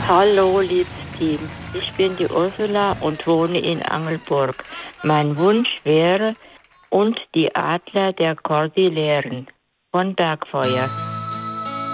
Hallo, liebes Team. Ich bin die Ursula und wohne in Angelburg. Mein Wunsch wäre und die Adler der Kordilleren von Bergfeuer.